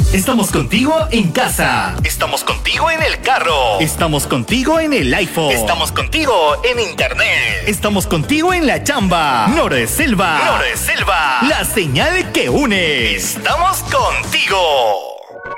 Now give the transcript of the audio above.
Estamos contigo en casa. Estamos contigo en el carro. Estamos contigo en el iPhone. Estamos contigo en internet. Estamos contigo en la chamba. Noro de Selva. Noro de Selva. La señal que une. Estamos contigo.